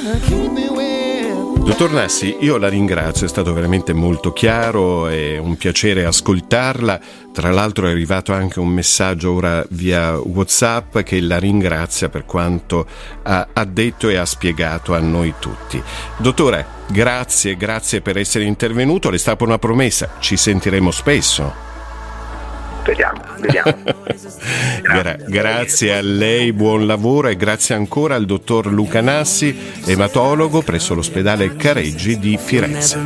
Dottor Nassi, io la ringrazio, è stato veramente molto chiaro, è un piacere ascoltarla. Tra l'altro è arrivato anche un messaggio ora via WhatsApp che la ringrazia per quanto ha detto e ha spiegato a noi tutti. Dottore, grazie per essere intervenuto. Le sta per una promessa, ci sentiremo spesso. Vediamo. Grazie a lei, buon lavoro, e grazie ancora al dottor Luca Nassi, ematologo presso l'ospedale Careggi di Firenze.